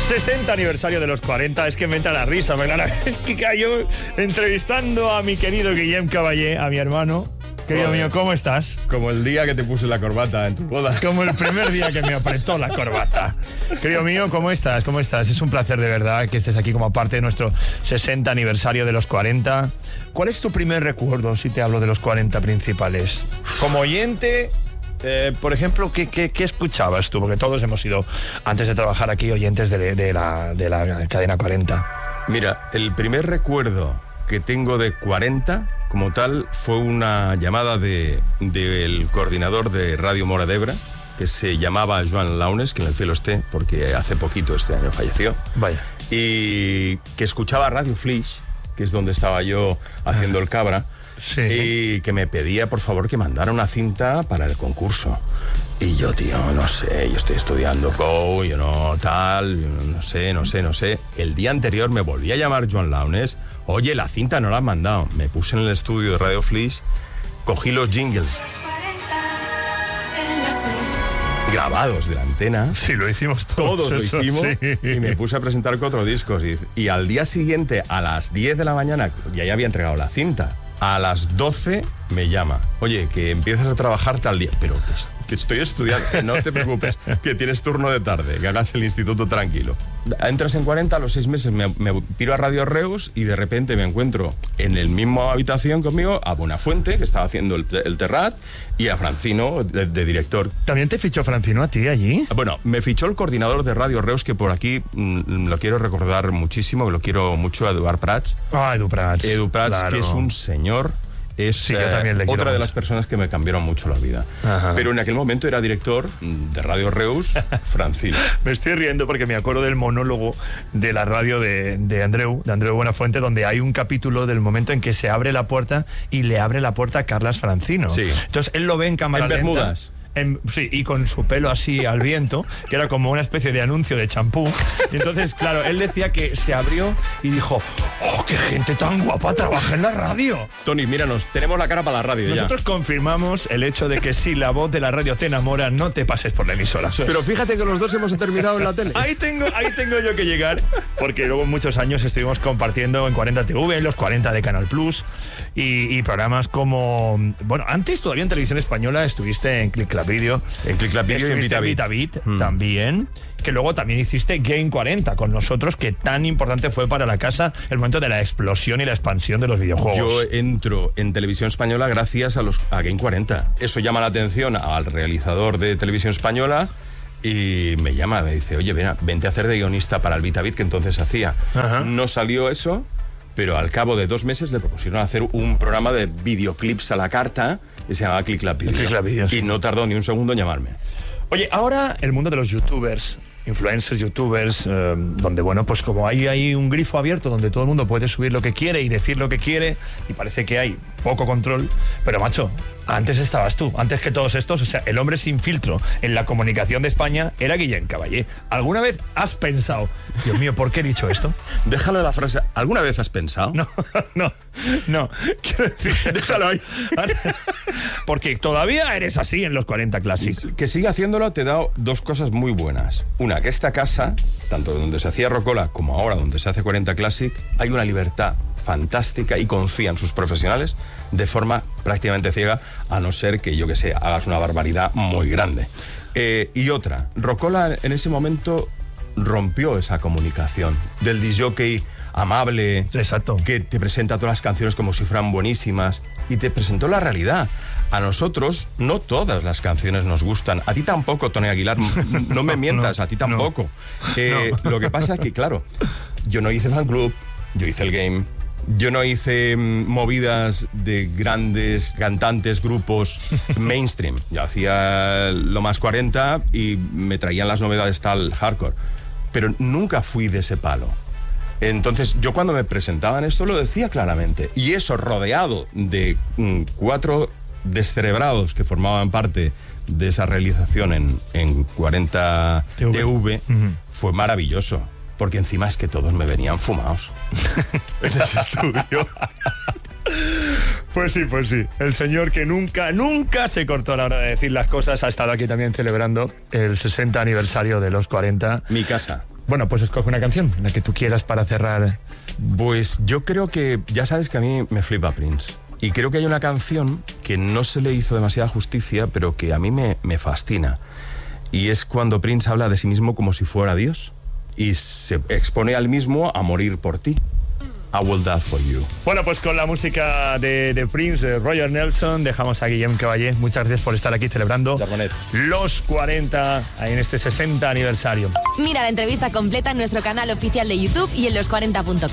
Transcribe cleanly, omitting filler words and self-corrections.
60 aniversario de los 40, es que me entra la risa, ¿verdad? Es que cayó entrevistando a mi querido Guillem Caballé, a mi hermano. Querido mío, ¿cómo estás? Como el día que te puse la corbata en tu boda. Como el primer día que me apretó la corbata. Querido mío, ¿cómo estás? ¿Cómo estás? Es un placer de verdad que estés aquí como parte de nuestro 60 aniversario de los 40. ¿Cuál es tu primer recuerdo si te hablo de los 40 principales? Como oyente, por ejemplo, ¿qué escuchabas tú? Porque todos hemos sido, antes de trabajar aquí, oyentes de la cadena 40. Mira, el primer recuerdo que tengo de 40... como tal, fue una llamada del coordinador de Radio Mora d'Ebre, que se llamaba Joan Launes, que en el cielo esté, porque hace poquito, este año, falleció. Vaya. Y que escuchaba Radio Flix, que es donde estaba yo haciendo el cabra, sí. Y que me pedía, por favor, que mandara una cinta para el concurso. Y yo, tío, no sé, yo estoy estudiando Go, yo no tal, no sé. El día anterior me volví a llamar Joan Launes. Oye, la cinta no la han mandado. Me puse en el estudio de Radio Flix, cogí los jingles grabados de la antena. Sí, lo hicimos todos. Todos lo hicimos, sí. Y me puse a presentar 4 discos. Y al día siguiente, a las 10 de la mañana, ya había entregado la cinta. A las 12 me llama. Oye, que empiezas a trabajar tal día. Pero que estoy estudiando, que no te preocupes, que tienes turno de tarde, que hagas el instituto tranquilo. Entras en 40, a los 6 meses me tiro a Radio Reus y de repente me encuentro en el mismo habitación conmigo a Buenafuente, que estaba haciendo el Terrat, y a Francino, de director. ¿También te fichó Francino a ti allí? Bueno, me fichó el coordinador de Radio Reus, que por aquí lo quiero recordar muchísimo, que lo quiero mucho, a Eduard Prats. Ah, Edu Prats. Edu Prats, claro. Que es un señor. Es sí, yo también le quiero otra de mucho. las personas que me cambiaron mucho la vida. Ajá. Pero en aquel momento era director de Radio Reus, Francino. Me estoy riendo porque me acuerdo del monólogo de la radio de Andreu Buenafuente, donde hay un capítulo del momento en que se abre la puerta y le abre la puerta a Carlas Francino. Sí. Entonces él lo ve en cámara en lenta. Bermudas. Sí, y con su pelo así al viento, que era como una especie de anuncio de champú. Y entonces, claro, él decía que se abrió y dijo: ¡oh, qué gente tan guapa trabaja en la radio! Tony, míranos, tenemos la cara para la radio. Nosotros confirmamos el hecho de que si la voz de la radio te enamora, no te pases por la emisora. Pero fíjate que los dos hemos terminado en la tele. Ahí tengo yo que llegar, porque luego muchos años estuvimos compartiendo en 40 TV, en los 40 de Canal Plus, y programas como... Bueno, antes todavía en Televisión Española estuviste en Click Club Video. En Click Club Video y en VitaBit también, que luego también hiciste Game 40 con nosotros, que tan importante fue para la casa el momento de la explosión y la expansión de los videojuegos. Yo entro en Televisión Española gracias a Game 40. Eso llama la atención al realizador de Televisión Española y me llama, me dice: oye, vente a hacer de guionista para el VitaBit, que entonces hacía. Ajá. No salió eso, pero al cabo de 2 meses le propusieron hacer un programa de videoclips a la carta que se llamaba Click Club Video. Sí. Y no tardó ni un segundo en llamarme. Oye, ahora el mundo de los youtubers, influencers, youtubers, donde, bueno, pues como hay un grifo abierto donde todo el mundo puede subir lo que quiere y decir lo que quiere, y parece que hay poco control, pero macho, antes estabas tú, antes que todos estos, o sea, el hombre sin filtro en la comunicación de España era Guillem Caballé. ¿Alguna vez has pensado, Dios mío, ¿por qué he dicho esto? Déjalo la frase, ¿alguna vez has pensado? No, quiero decir, Déjalo ahí. Porque todavía eres así en los 40 Classics. Que siga haciéndolo te da 2 cosas muy buenas. Una, que esta casa, tanto donde se hacía Rocola como ahora donde se hace 40 Classic, hay una libertad fantástica y confía en sus profesionales de forma prácticamente ciega, a no ser que, yo que sé, hagas una barbaridad muy grande. Y otra, Rocola en ese momento rompió esa comunicación del disjockey amable, exacto, que te presenta todas las canciones como si fueran buenísimas, y te presentó la realidad. A nosotros no todas las canciones nos gustan. A ti tampoco, Tony Aguilar, no me mientas, a ti tampoco. Lo que pasa es que, claro, yo no hice fan club, yo hice el game. Yo no hice movidas de grandes cantantes, grupos mainstream. Yo hacía lo más 40 y me traían las novedades tal hardcore. Pero nunca fui de ese palo. Entonces, yo cuando me presentaban esto lo decía claramente. Y eso, rodeado de 4 descerebrados que formaban parte de esa realización en 40 TV, fue maravilloso. Porque encima es que todos me venían fumados en ese estudio. Pues sí. El señor que nunca se cortó a la hora de decir las cosas ha estado aquí también celebrando el 60 aniversario de los 40. Mi casa. Bueno, pues escoge una canción, la que tú quieras para cerrar. Pues yo creo que, ya sabes que a mí me flipa Prince. Y creo que hay una canción que no se le hizo demasiada justicia, pero que a mí me fascina. Y es cuando Prince habla de sí mismo como si fuera Dios. Y se expone al mismo a morir por ti. I will die for you. Bueno, pues con la música de Prince, de Roger Nelson, dejamos a Guillem Caballé. Muchas gracias por estar aquí celebrando los 40 en este 60 aniversario. Mira la entrevista completa en nuestro canal oficial de YouTube y en los40.com.